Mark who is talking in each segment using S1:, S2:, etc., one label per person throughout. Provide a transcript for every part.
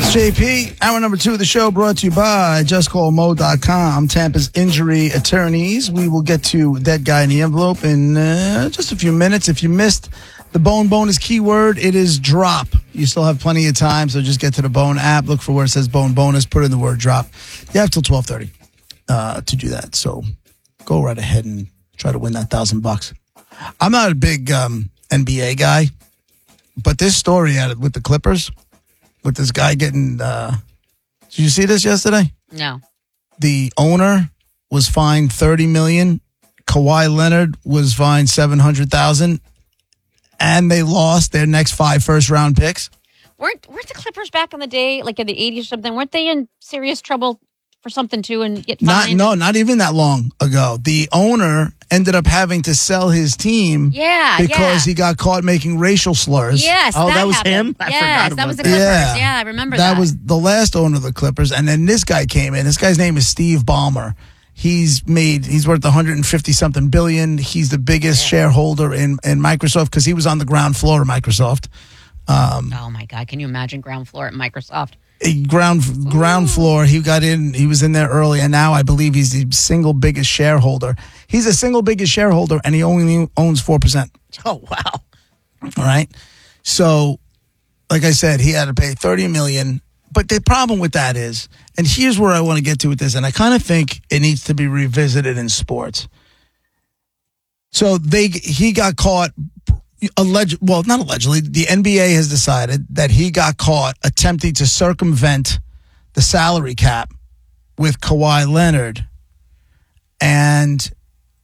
S1: It's JP. Hour number 2 of the show brought to you by JustCallMo.com, Tampa's injury attorneys. We will get to Dead Guy in the Envelope in just a few minutes. If you missed the Bone Bonus keyword, it is drop. You still have plenty of time, so just get to the Bone app, look for where it says Bone Bonus, put in the word drop. You have till 12:30 to do that, so go right ahead and try to win that $1,000. I'm not a big NBA guy, but this story with the Clippers, with this guy getting, did you see this yesterday?
S2: No.
S1: The owner was fined $30 million. Kawhi Leonard was fined $700,000, and they lost their next 5 first-round picks.
S2: Weren't the Clippers back in the day, like in the 80s or something, weren't they in serious trouble for something too and get fined?
S1: Not even that long ago. The owner ended up having to sell his team because he got caught making racial slurs.
S2: Yes,
S3: that was
S2: happened.
S3: him? I forgot
S2: that was the
S3: about
S2: Clippers.
S1: that.
S2: Yeah, I remember that.
S1: That was the last owner of the Clippers, and then this guy came in. This guy's name is Steve Ballmer. He's worth 150 something billion. He's the biggest shareholder in Microsoft because he was on the ground floor of Microsoft.
S2: Oh my God! Can you imagine ground floor at Microsoft?
S1: Ground floor. He got in. He was in there early, and now I believe he's the single biggest shareholder. He's the single biggest shareholder, and he only owns 4%.
S3: Oh, wow.
S1: All right. So, like I said, he had to pay $30 million. But the problem with that is, and here's where I want to get to with this, and I kind of think it needs to be revisited in sports. So he got caught. Not allegedly. The NBA has decided that he got caught attempting to circumvent the salary cap with Kawhi Leonard, and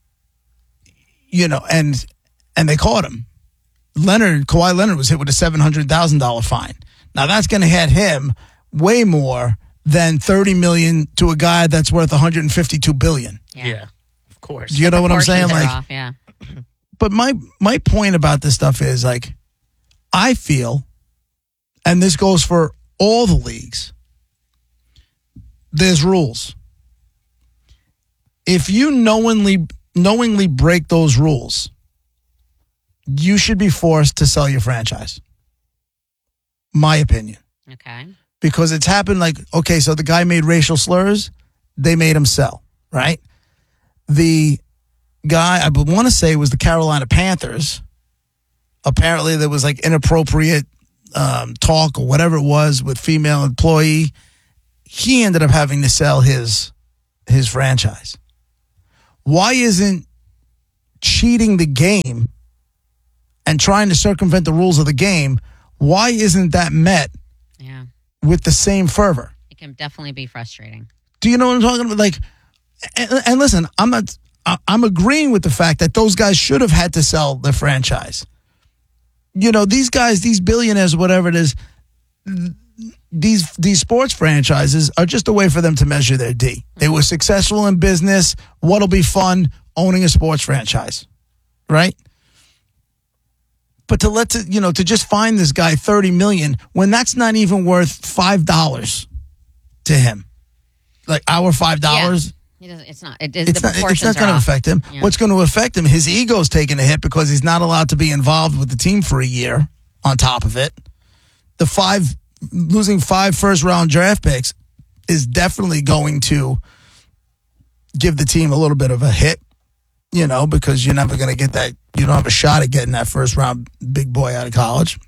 S1: they caught him. Kawhi Leonard was hit with a $700,000 fine. Now that's going to hit him way more than $30 million to a guy that's worth $152 billion.
S3: Yeah, of course.
S1: Do you know what I'm saying?
S2: Proportions are
S1: Like,
S2: off, yeah.
S1: but my point about this stuff is, like, I feel, and this goes for all the leagues, there's rules. If you knowingly break those rules, you should be forced to sell your franchise. My opinion.
S2: Okay.
S1: Because it's happened so the guy made racial slurs, they made him sell, right? The guy, I want to say it was the Carolina Panthers. Apparently there was inappropriate talk or whatever it was with female employee. He ended up having to sell his franchise. Why isn't cheating the game and trying to circumvent the rules of the game, why isn't that met with the same fervor?
S2: It can definitely be frustrating.
S1: Do you know what I'm talking about? And listen, I'm agreeing with the fact that those guys should have had to sell their franchise. These guys, these billionaires, whatever it is, these sports franchises are just a way for them to measure their D. They were successful in business. What'll be fun? Owning a sports franchise, right? But to just find this guy $30 million when that's not even worth $5 to him, like our $5.
S2: Yeah. It's not.
S1: It's not going to affect him. Yeah. What's going to affect him? His ego's taking a hit because he's not allowed to be involved with the team for a year. On top of it, losing 5 first-round draft picks is definitely going to give the team a little bit of a hit. Because you're never going to get that. You don't have a shot at getting that first-round big boy out of college.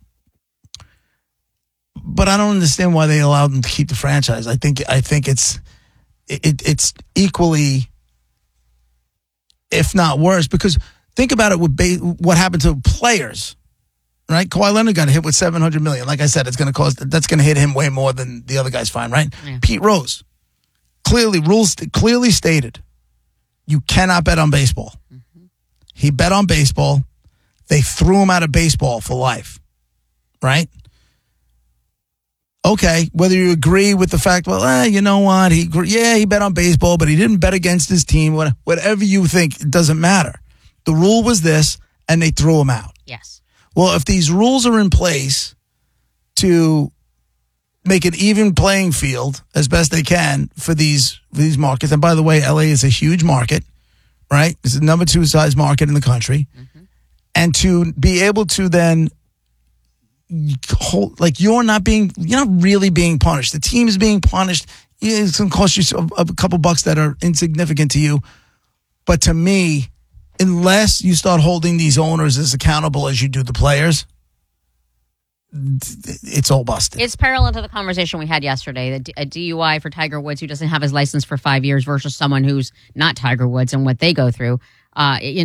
S1: But I don't understand why they allowed them to keep the franchise. I think it's equally, if not worse, because think about it with what happened to players, right? Kawhi Leonard got hit with $700 million. Like I said, that's going to hit him way more than the other guy's fine, right? Yeah. Pete Rose, rules clearly stated, you cannot bet on baseball. Mm-hmm. He bet on baseball. They threw him out of baseball for life, right? Okay, whether you agree with the fact, you know what, he bet on baseball, but he didn't bet against his team. Whatever you think, it doesn't matter. The rule was this, and they threw him out.
S2: Yes.
S1: Well, if these rules are in place to make an even playing field as best they can for these markets, and by the way, LA is a huge market, right? It's the number 2 size market in the country. Mm-hmm. And to be able to then you're not really being punished. The team is being punished. Yeah, it's going to cost you a couple bucks that are insignificant to you. But to me, unless you start holding these owners as accountable as you do the players, it's all busted.
S2: It's parallel to the conversation we had yesterday. A DUI for Tiger Woods who doesn't have his license for 5 years versus someone who's not Tiger Woods and what they go through. I'm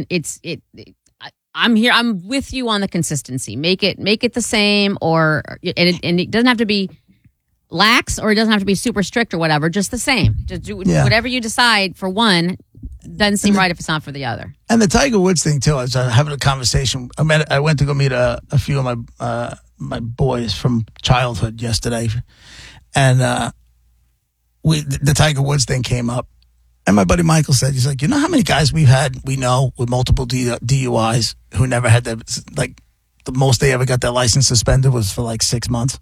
S2: with you on the consistency. Make it the same, and it doesn't have to be lax or it doesn't have to be super strict or whatever. Just the same. Just do whatever you decide for one. Doesn't seem right if it's not for the other. And
S1: the Tiger Woods thing too. I was having a conversation. I went to go meet a few of my boys from childhood yesterday, and the Tiger Woods thing came up. And my buddy Michael said, he's like, you know how many guys we know with multiple DUIs who never had the most they ever got their license suspended was for 6 months.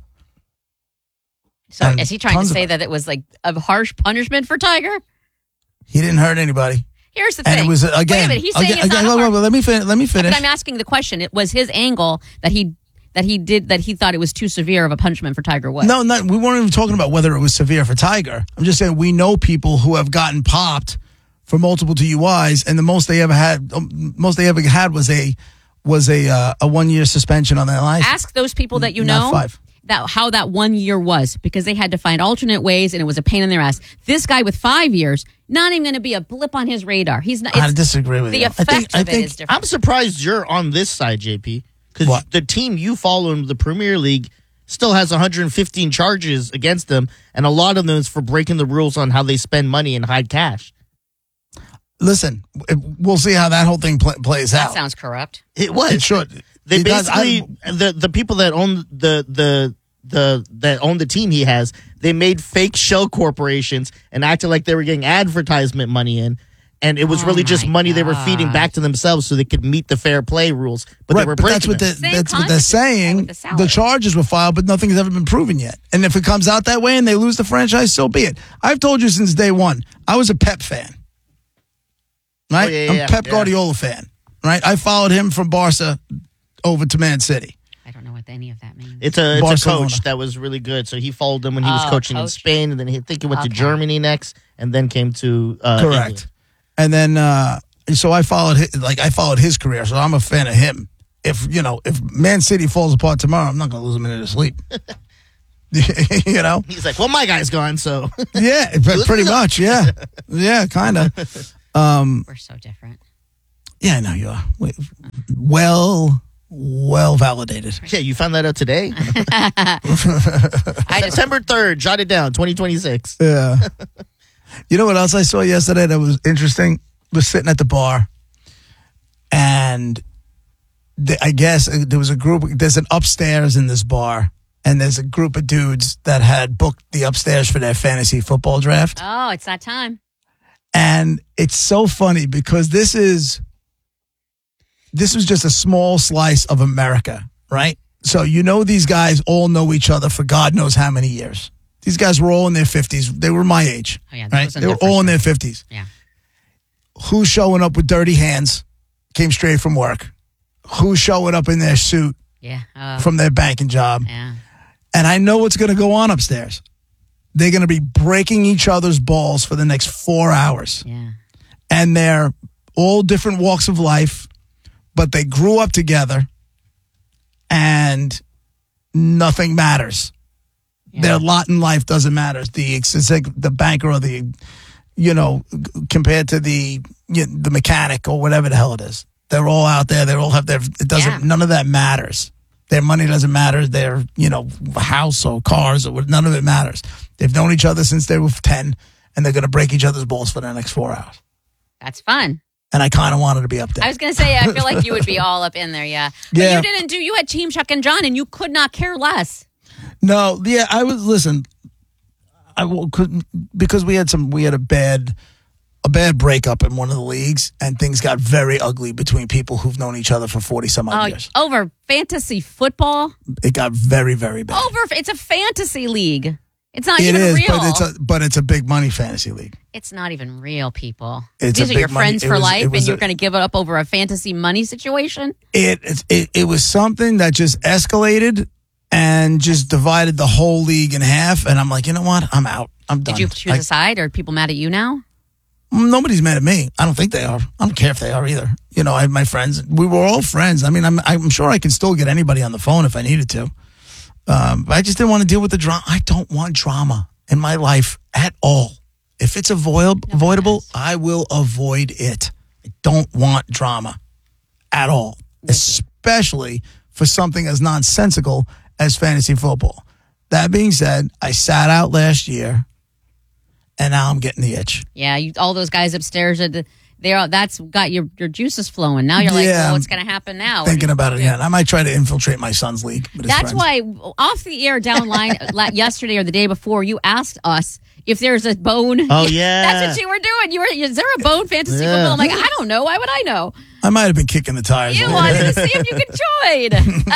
S2: So is he trying to say that it was like a harsh punishment for Tiger?
S1: He didn't hurt anybody.
S2: Here's the thing.
S1: And it was, again...
S2: Wait a minute, he's saying it's not
S1: wait, let me finish.
S2: But I'm asking the question. It was his angle that he thought it was too severe of a punishment for Tiger Woods.
S1: No, we weren't even talking about whether it was severe for Tiger. I'm just saying we know people who have gotten popped for multiple DUIs, and the most they ever had was a 1 year suspension on their license.
S2: Ask those people that you know
S1: 5.
S2: How that 1 year was, because they had to find alternate ways, and it was a pain in their ass. This guy with 5 years, not even going to be a blip on his radar. He's not.
S1: I disagree with you.
S2: The effect of it is different.
S3: I'm surprised you're on this side, JP, because the team you follow in the Premier League still has 115 charges against them, and a lot of them is for breaking the rules on how they spend money and hide cash.
S1: Listen, we'll see how that whole thing plays out.
S2: That sounds corrupt.
S3: It was.
S1: It should.
S3: They basically the people that own that own the team he has, they made fake shell corporations and acted like they were getting advertisement money in, and it was really just money they were feeding back to themselves so they could meet the fair play rules. But they were breaking
S1: that's what they're saying. The charges were filed, but nothing has ever been proven yet. And if it comes out that way and they lose the franchise, so be it. I've told you since day one, I was a Pep fan. Right? I'm a Pep Guardiola fan. Right? I followed him from Barca over to Man City.
S2: I don't know what any of that means.
S3: It's a coach that was really good. So he followed him when he was coaching in Spain, and then I think he went to Germany next, and then came to
S1: correct.
S3: England.
S1: And then so I followed his career. So I'm a fan of him. If Man City falls apart tomorrow, I'm not going to lose a minute of sleep.
S3: He's like, well, my guy's gone, so
S1: yeah, pretty much, yeah, kind of.
S2: We're so different.
S1: Yeah, I know you are. Well validated.
S3: Yeah, you found that out today? September 3rd, jot it down, 2026.
S1: Yeah. You know what else I saw yesterday that was interesting? Was sitting at the bar, and I guess there was a group, there's an upstairs in this bar, and there's a group of dudes that had booked the upstairs for their fantasy football draft.
S2: Oh, it's that time.
S1: And it's so funny because this was just a small slice of America, right? So these guys all know each other for God knows how many years. These guys were all in their 50s. They were my age, right? They were all in their 50s.
S2: Yeah.
S1: Who's showing up with dirty hands, came straight from work? Who's showing up in their suit from their banking job?
S2: Yeah.
S1: And I know what's going to go on upstairs. They're going to be breaking each other's balls for the next 4 hours.
S2: Yeah.
S1: And they're all different walks of life, but they grew up together, and nothing matters. Yeah. Their lot in life doesn't matter. It's like the banker or compared to the mechanic or whatever the hell it is. They're all out there. They all have none of that matters. Their money doesn't matter. Their, house or cars or none of it matters. They've known each other since they were 10, and they're going to break each other's balls for the next 4 hours.
S2: That's fun.
S1: And I kind of wanted to be up there.
S2: I was going to say, I feel like you would be all up in there, yeah. But you had Team Chuck and John, and you could not care less.
S1: No, yeah, because we had a bad breakup in one of the leagues, and things got very ugly between people who've known each other for 40 some odd years.
S2: Over fantasy football?
S1: It got very, very bad.
S2: It's a fantasy league. It's not even real.
S1: But it's a big money fantasy league.
S2: It's not even real, people.
S1: These
S2: are your friends for life, and you're going to give it up over a fantasy money situation?
S1: It was something that just escalated and just divided the whole league in half. And I'm like, you know what? I'm out. I'm done.
S2: Did you choose a side? Are people mad at you now?
S1: Nobody's mad at me. I don't think they are. I don't care if they are either. You know, I have my friends. We were all friends. I mean, I'm sure I can still get anybody on the phone if I needed to. But I just didn't want to deal with the drama. I don't want drama in my life at all. If it's avoidable, I will avoid it. I don't want drama at all, especially for something as nonsensical as fantasy football. That being said, I sat out last year, and now I'm getting the itch.
S2: Yeah, all those guys upstairs, that's got your juices flowing. Now you're like, well, what's going to happen now?
S1: Thinking about it again. I might try to infiltrate my son's league.
S2: That's why off the air down line yesterday or the day before, you asked us if there's a bone.
S3: Oh, yeah.
S2: That's what you were doing. Is there a bone fantasy football? I'm like, I don't know. Why would I know?
S1: I might have been kicking the tires.
S2: You wanted to see if you could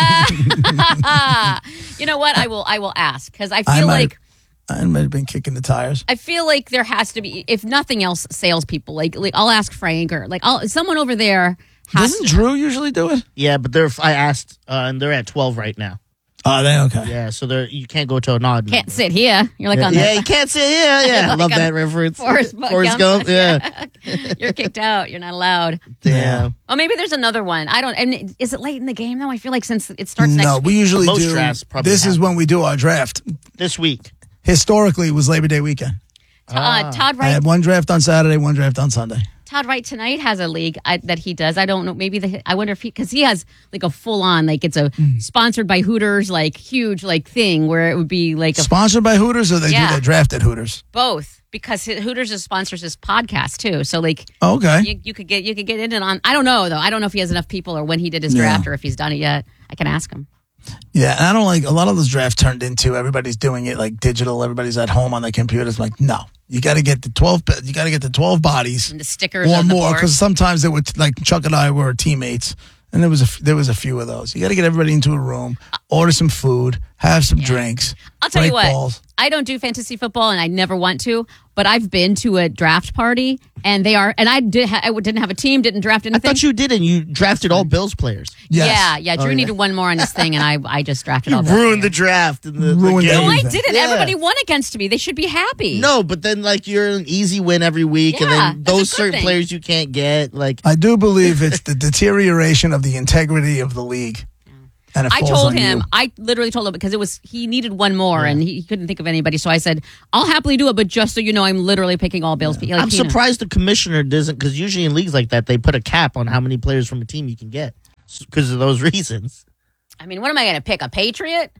S2: join. You know what? I will ask because I feel like
S1: I might have been kicking the tires.
S2: I feel like there has to be, if nothing else, salespeople. Like I'll ask Frank or someone over there.
S1: Doesn't Drew usually do it?
S3: Yeah, but I asked, and they're at 12 right now.
S1: Oh, they okay?
S3: Yeah, so you can't go to an odd number.
S2: Can't sit here. You're like on
S3: the... Yeah, you can't sit here. Yeah, I love that reference.
S2: Forrest
S3: Gump. Yeah.
S2: You're kicked out. You're not allowed.
S3: Damn.
S2: Oh, maybe there's another one. I don't... And is it late in the game, though? I feel like since it starts next week.
S1: No, we usually
S3: Most
S1: do...
S3: drafts probably
S1: This is when we do our draft.
S3: This week.
S1: Historically, it was Labor Day weekend.
S2: Todd Wright...
S1: I had one draft on Saturday, one draft on Sunday.
S2: Todd Wright tonight has a league that he does. I don't know. Maybe I wonder if because he has like a full on it's a sponsored by Hooters huge thing where it would be like
S1: sponsored by Hooters or they do their draft at Hooters.
S2: Both because Hooters sponsors his podcast too. So
S1: okay,
S2: you could get into it on. I don't know though. I don't know if he has enough people or when he did his draft or if he's done it yet. I can ask him.
S1: Yeah, and I don't like a lot of those drafts turned into everybody's doing it digital. Everybody's at home on their computers. Like, no, you got to get the 12. You got to get the 12 bodies
S2: and the stickers
S1: or
S2: on
S1: more
S2: the
S1: because sometimes they would Chuck and I were teammates, and there was a few of those. You got to get everybody into a room, order some food, have some drinks.
S2: I'll tell you what.
S1: Balls.
S2: I don't do fantasy football, and I never want to. But I've been to a draft party, and I didn't have a team, didn't draft anything.
S3: I thought you didn't. You drafted all Bills players.
S2: Yes. Yeah. Drew needed one more on his thing, and I just drafted all.
S3: Ruined the draft. And
S1: ruined
S2: No,
S1: everything.
S2: I didn't. Yeah. Everybody won against me. They should be happy.
S3: No, but then you're an easy win every week, and then those certain players you can't get.
S1: I do believe it's the deterioration of the integrity of the league. And
S2: I told him, I literally told him because he needed one more and he couldn't think of anybody. So I said, I'll happily do it, but just so you know, I'm literally picking all Bills.
S3: I'm surprised the commissioner doesn't, because usually in leagues like that, they put a cap on how many players from a team you can get because of those reasons.
S2: I mean, what am I going to pick? A Patriot?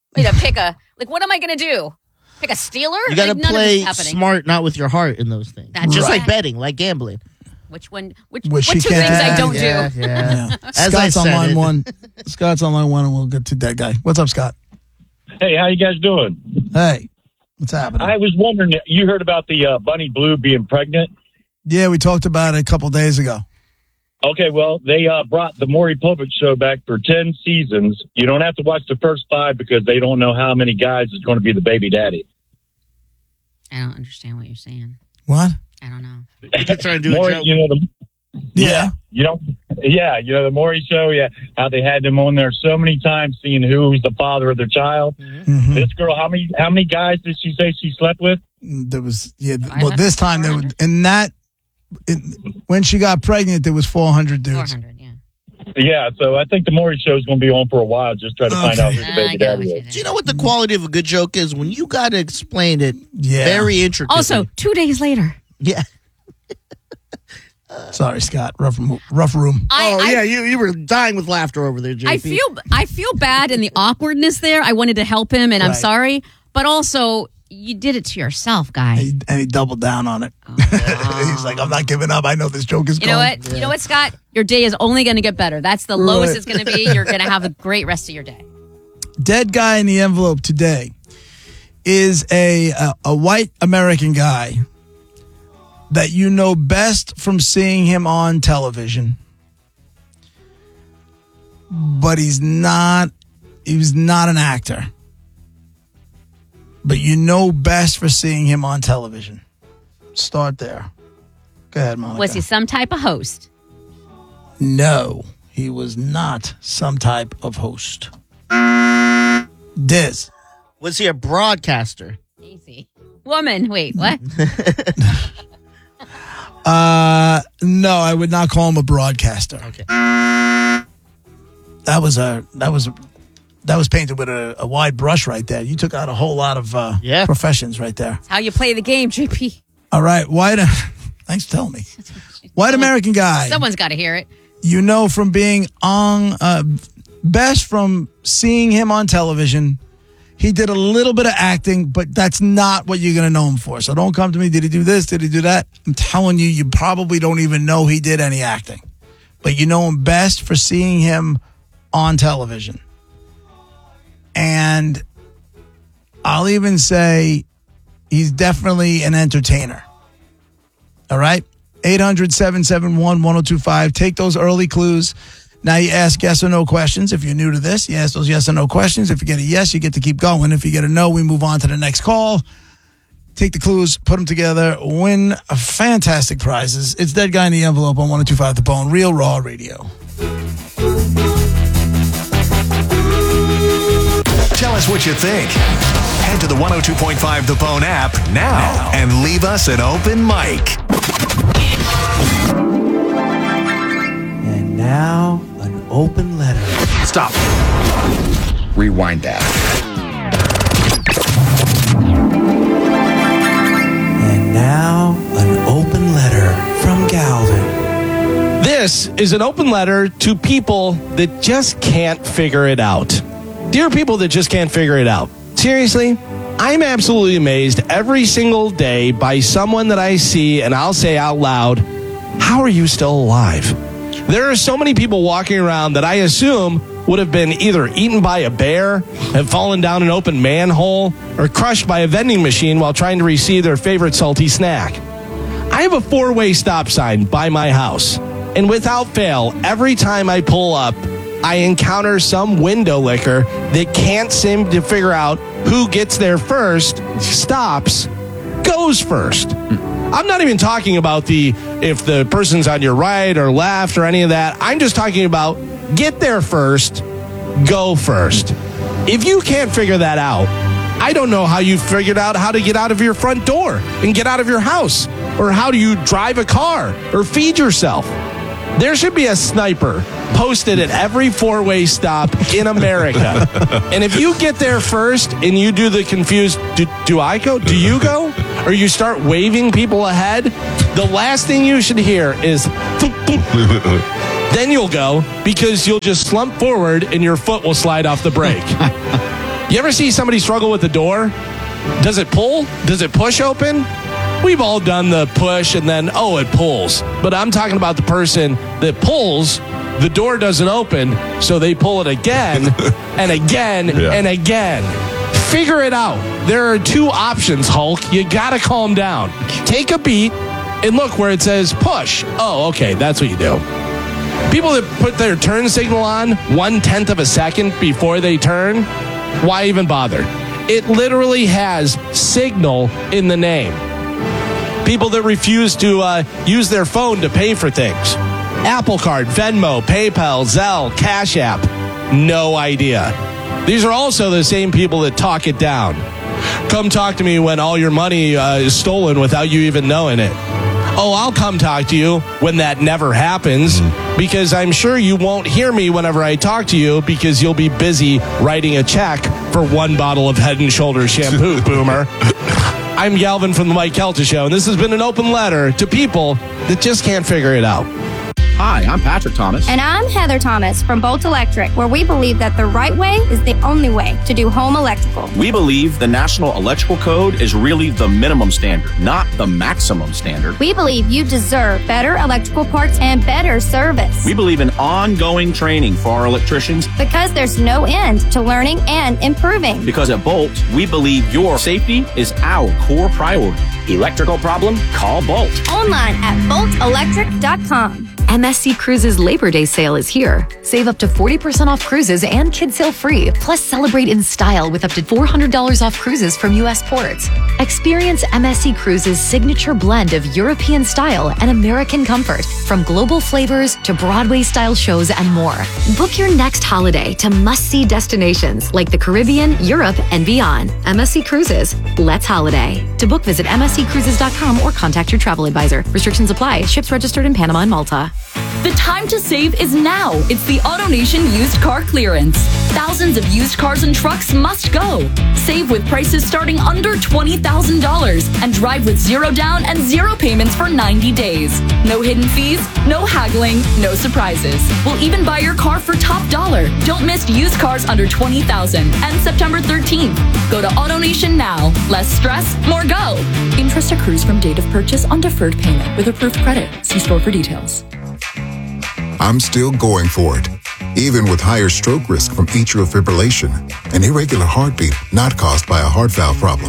S2: What am I going to do? Pick a Steeler?
S3: You got to play smart, not with your heart in those things.
S2: That's
S3: just like betting, like gambling.
S2: Which two things I don't do.
S1: Yeah. Scott's on line one. Scott's on line one, and we'll get to that guy. What's up, Scott?
S4: Hey, how you guys doing?
S1: Hey, what's happening?
S4: I was wondering, you heard about the Bunny Blue being pregnant?
S1: Yeah, we talked about it a couple days ago.
S4: Okay, well, they brought the Maury Povich show back for 10 seasons. You don't have to watch the first 5 because they don't know how many guys is going to be the baby daddy.
S2: I don't understand what you're saying.
S1: What?
S2: I don't know.
S3: You're trying to do
S4: Maury,
S3: a joke.
S4: The Maury show, how they had them on there so many times, seeing who's the father of their child.
S1: Mm-hmm.
S4: This girl, how many guys did she say she slept with?
S1: There was this time there was, when she got pregnant, there was 400 dudes.
S2: 400, yeah.
S4: Yeah, so I think the Maury show is going to be on for a while. Just try to find out who the baby daddy is.
S3: Do you know what the quality of a good joke is? When you got to explain it very intricately.
S2: Also, 2 days later.
S3: Yeah.
S1: Sorry, Scott. Rough room.
S3: You were dying with laughter over there, JP.
S2: I feel bad in the awkwardness there. I wanted to help him, and I'm sorry. But also, you did it to yourself, guy.
S1: And he doubled down on it. He's like, I'm not giving up. I know this joke is
S2: You know what? Yeah. You know what, Scott? Your day is only going to get better. That's the lowest it's going to be. You're going to have a great rest of your day.
S1: Dead guy in the envelope today is a white American guy that you know best from seeing him on television. But he was not an actor. But you know best for seeing him on television. Start there. Go ahead, Monica.
S2: Was he some type of host?
S1: No, he was not some type of host. Diz.
S3: Was he a broadcaster?
S2: Easy. Woman. Wait, what?
S1: No, I would not call him a broadcaster.
S3: Okay.
S1: That was painted with a wide brush right there. You took out a whole lot of professions right there.
S2: That's how you play the game, JP.
S1: All right, thanks for telling me. White American guy.
S2: Someone's got to hear it.
S1: You know from being on, best from seeing him on television. He did a little bit of acting, but that's not what you're going to know him for. So don't come to me, did he do this, did he do that? I'm telling you, you probably don't even know he did any acting. But you know him best for seeing him on television. And I'll even say he's definitely an entertainer. All right? 800-771-1025. Take those early clues. Now you ask yes or no questions. If you're new to this, you ask those yes or no questions. If you get a yes, you get to keep going. If you get a no, we move on to the next call. Take the clues, put them together, win fantastic prizes. It's Dead Guy in the Envelope on 102.5 The Bone, Real Raw Radio.
S5: Tell us what you think. Head to the 102.5 The Bone app now and leave us an open mic.
S6: And now, an open letter.
S7: Stop. Rewind that.
S6: And now, an open letter from Galvin.
S8: This is an open letter to people that just can't figure it out. Dear people that just can't figure it out. Seriously, I'm absolutely amazed every single day by someone that I see and I'll say out loud, how are you still alive? There are so many people walking around that I assume would have been either eaten by a bear, have fallen down an open manhole, or crushed by a vending machine while trying to receive their favorite salty snack. I have a 4-way stop sign by my house, and without fail, every time I pull up, I encounter some window licker that can't seem to figure out who gets there first, stops, goes first. I'm not even talking about if the person's on your right or left or any of that. I'm just talking about get there first, go first. If you can't figure that out, I don't know how you figured out how to get out of your front door and get out of your house, or how do you drive a car or feed yourself. There should be a sniper posted at every 4-way stop in America. And if you get there first and you do the confused, do I go? Do you go? Or you start waving people ahead, the last thing you should hear is, then you'll go, because you'll just slump forward and your foot will slide off the brake. You ever see somebody struggle with the door? Does it pull? Does it push open? We've all done the push and then, it pulls. But I'm talking about the person that pulls, the door doesn't open, so they pull it again and again and again. Figure it out. There are 2 options, Hulk. You got to calm down. Take a beat and look where it says push. Oh, okay, that's what you do. People that put their turn signal on 1/10 of a second before they turn, why even bother? It literally has signal in the name. People that refuse to use their phone to pay for things. Apple Card, Venmo, PayPal, Zelle, Cash App. No idea. These are also the same people that talk it down. Come talk to me when all your money is stolen without you even knowing it. Oh, I'll come talk to you when that never happens, because I'm sure you won't hear me whenever I talk to you because you'll be busy writing a check for 1 bottle of Head & Shoulders shampoo, boomer. I'm Galvin from the Mike Kelta Show, and this has been an open letter to people that just can't figure it out.
S7: Hi, I'm Patrick Thomas.
S9: And I'm Heather Thomas from Bolt Electric, where we believe that the right way is the only way to do home electrical.
S7: We believe the National Electrical Code is really the minimum standard, not the maximum standard.
S9: We believe you deserve better electrical parts and better service.
S7: We believe in ongoing training for our electricians.
S9: Because there's no end to learning and improving.
S7: Because at Bolt, we believe your safety is our core priority. Electrical problem? Call Bolt.
S9: Online at boltelectric.com.
S10: MSC Cruises Labor Day sale is here. Save up to 40% off cruises and kids sail free. Plus, celebrate in style with up to $400 off cruises from U.S. ports. Experience MSC Cruises' signature blend of European style and American comfort, from global flavors to Broadway-style shows and more. Book your next holiday to must-see destinations like the Caribbean, Europe, and beyond. MSC Cruises. Let's holiday. To book, visit msccruises.com or contact your travel advisor. Restrictions apply. Ships registered in Panama and Malta.
S11: The time to save is now. It's the AutoNation used car clearance. Thousands of used cars and trucks must go. Save with prices starting under $20,000 and drive with 0 down and 0 payments for 90 days. No hidden fees, no haggling, no surprises. We'll even buy your car for top dollar. Don't miss used cars under $20,000 and September 13th. Go to AutoNation now. Less stress, more go. Interest accrues from date of purchase on deferred payment with approved credit. See store for details.
S12: I'm still going for it, even with higher stroke risk from atrial fibrillation, an irregular heartbeat not caused by a heart valve problem.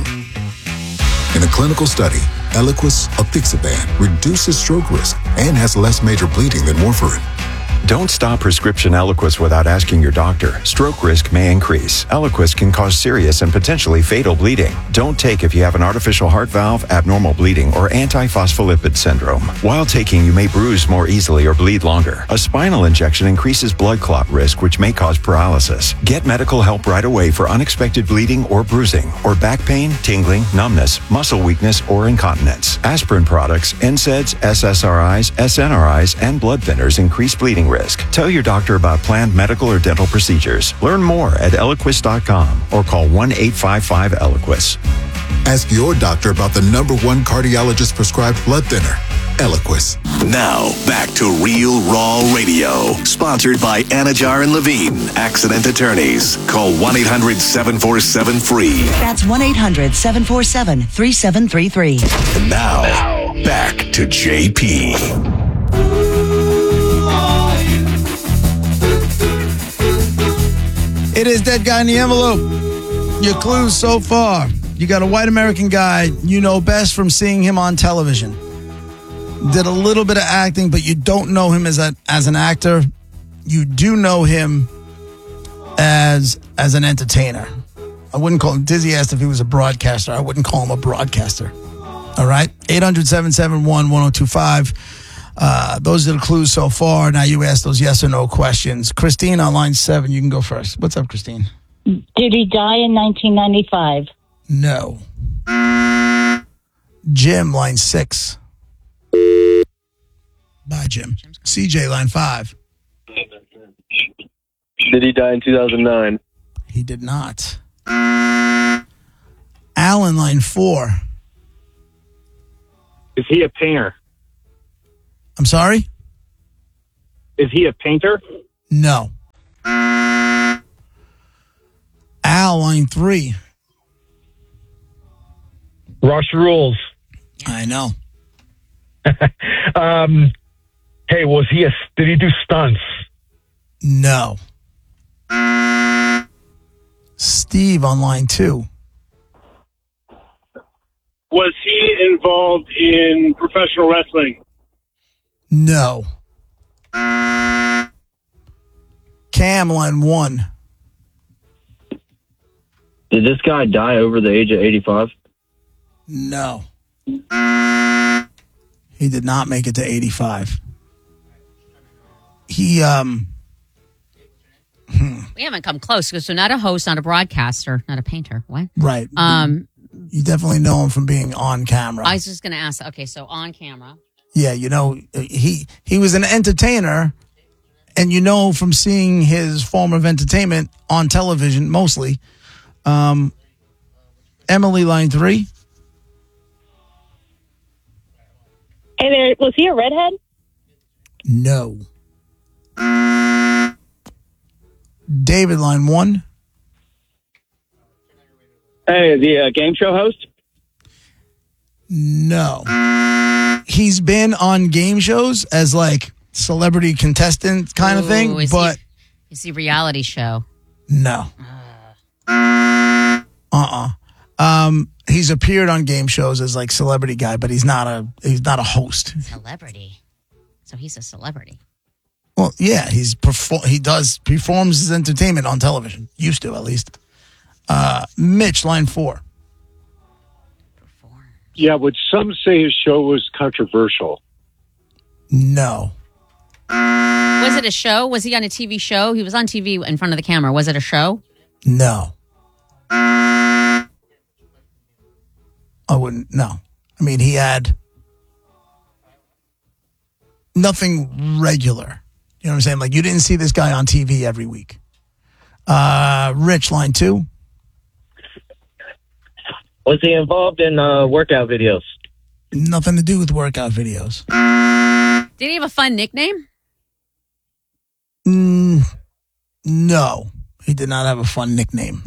S12: In a clinical study, Eliquis apixaban reduces stroke risk and has less major bleeding than warfarin.
S13: Don't stop prescription Eliquis without asking your doctor. Stroke risk may increase. Eliquis can cause serious and potentially fatal bleeding. Don't take if you have an artificial heart valve, abnormal bleeding, or antiphospholipid syndrome. While taking, you may bruise more easily or bleed longer. A spinal injection increases blood clot risk, which may cause paralysis. Get medical help right away for unexpected bleeding or bruising, or back pain, tingling, numbness, muscle weakness, or incontinence. Aspirin products, NSAIDs, SSRIs, SNRIs, and blood thinners increase bleeding risk. Tell your doctor about planned medical or dental procedures. Learn more at Eliquis.com or call 1-855-ELIQUIS.
S12: Ask your doctor about the #1 cardiologist prescribed blood thinner, Eliquis.
S5: Now, back to Real Raw Radio. Sponsored by Anajar and Levine, Accident Attorneys. Call 1-800-747-FREE.
S14: That's 1-800-747-3733.
S5: And now, back to JP.
S1: It is Dead Guy in the Envelope. Your clues so far. You got a white American guy you know best from seeing him on television. Did a little bit of acting, but you don't know him as an actor. You do know him as an entertainer. I wouldn't call him. Dizzy asked if he was a broadcaster. I wouldn't call him a broadcaster. All right? 800-771-1025. Those are the clues so far. Now you ask those yes or no questions. Christine on line 7, you can go first. What's up, Christine?
S15: Did he die in 1995?
S1: No. Jim, line 6. Bye, Jim. CJ, line 5.
S16: Did he die in 2009?
S1: He did not. Alan, line 4.
S16: Is he a painter?
S1: I'm sorry?
S16: Is he a painter?
S1: No. Al, line 3.
S16: Rush rules.
S1: I know.
S16: Hey, did he do stunts?
S1: No. Steve on line 2.
S16: Was he involved in professional wrestling?
S1: No. Cam, line 1.
S17: Did this guy die over the age of 85?
S1: No. He did not make it to 85. He,
S2: We haven't come close, so not a host, not a broadcaster, not a painter. What?
S1: Right. You definitely know him from being on camera.
S2: I was just going to ask, okay, so on camera.
S1: Yeah, you know, he was an entertainer, and you know from seeing his form of entertainment on television, mostly. Emily, line 3.
S15: Hey there, was he a redhead?
S1: No. David, line 1.
S16: Hey, is he a game show host?
S1: No. He's been on game shows as like celebrity contestant kind of thing, but
S2: is he reality show?
S1: No. He's appeared on game shows as like celebrity guy, but he's not a host.
S2: Celebrity. So he's a celebrity.
S1: Well, yeah, he performs his entertainment on television. Used to, at least. Mitch, line 4.
S16: Yeah, would some say his show was controversial?
S1: No.
S2: Was it a show? Was he on a TV show? He was on TV in front of the camera. Was it a show?
S1: No. I wouldn't. No. I mean, he had nothing regular. You know what I'm saying? Like, you didn't see this guy on TV every week. Rich, line 2.
S17: Was he involved in workout videos?
S1: Nothing to do with workout videos.
S2: Did he have a fun nickname?
S1: No. He did not have a fun nickname.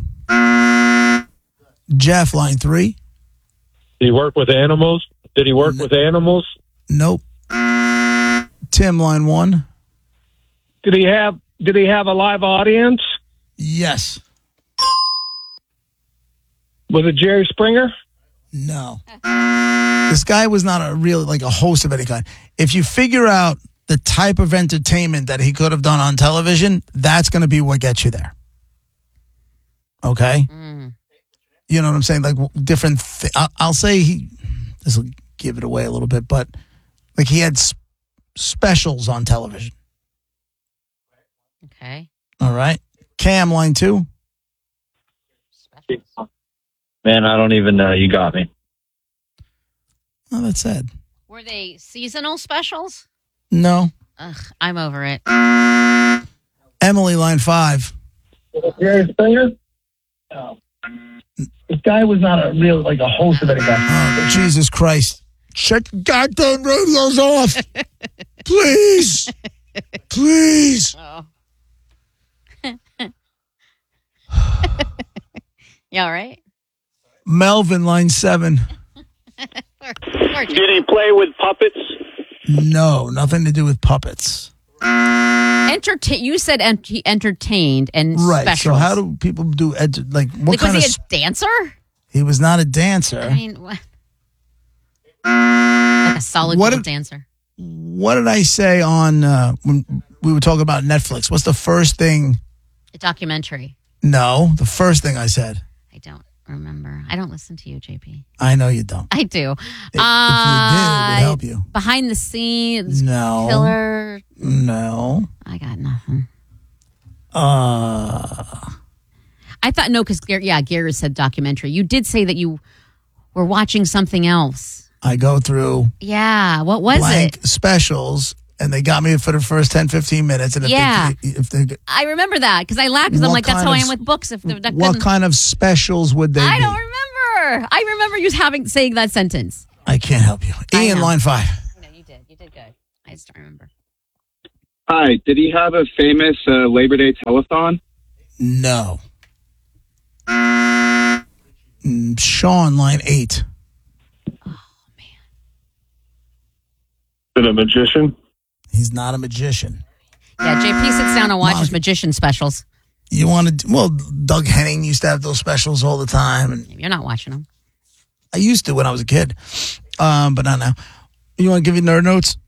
S1: Jeff, line 3.
S16: Did he work with animals?
S1: Nope. Tim, line 1.
S16: Did he have a live audience?
S1: Yes.
S16: Was it Jerry Springer?
S1: No. This guy was not a host of any kind. If you figure out the type of entertainment that he could have done on television, that's going to be what gets you there. Okay? You know what I'm saying? Like, different I'll say this will give it away a little bit, but like, he had specials on television.
S2: Okay.
S1: All right. Cam, line 2.
S17: Man, I don't even know. You got me.
S1: Oh, that's sad.
S2: Were they seasonal specials?
S1: No.
S2: Ugh, I'm over it.
S1: Emily, line 5.
S16: Jerry Springer?
S1: No. This guy was not a host of any kind. Oh, Jesus Christ. Shut the goddamn radios off. Please. Please.
S2: Oh. You all right?
S1: Melvin, line 7.
S16: Did he play with puppets?
S1: No, nothing to do with puppets.
S2: You said he entertained and
S1: right.
S2: specials.
S1: So how do people do what
S2: was
S1: kind
S2: he
S1: of
S2: a dancer?
S1: He was not a dancer.
S2: I mean, what? Like a solid gold dancer.
S1: What did I say on when we were talking about Netflix? What's the first thing?
S2: A documentary.
S1: No, the first thing I said.
S2: I don't remember. I don't listen to you, JP.
S1: I know you don't.
S2: I do.
S1: If you did, it would help you.
S2: Behind the scenes.
S1: No.
S2: Killer.
S1: No.
S2: I got nothing.
S1: I
S2: thought, no, because, Gary said documentary. You did say that you were watching something else.
S1: I go through.
S2: Yeah. What was
S1: blank
S2: it?
S1: Specials. And they got me for the first 10, 15 minutes. And if they
S2: I remember that because I laughed because I'm like, that's how I am with books.
S1: What kind of specials would they be?
S2: I don't remember. I remember you saying that sentence.
S1: I can't help you. Ian, line 5.
S2: No, you did. You did good. I just don't remember.
S14: Hi. Did he have a famous Labor Day telethon?
S1: No. Sean, line 8.
S2: Oh, man.
S16: Is it a magician?
S1: He's not a magician.
S2: Yeah, JP sits down and watches magician specials.
S1: You want to? Well, Doug Henning used to have those specials all the time. And
S2: you're not watching them.
S1: I used to when I was a kid, but not now. You want to give you nerd notes?